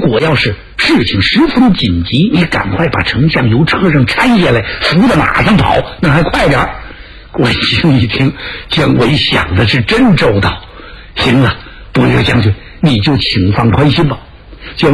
果要是事情十分紧急，你赶快把丞相由车上拆下来，扶到马上跑，那还快点。卫青一听，姜维想的是真周到。行了，不热将军，你就请放宽心吧。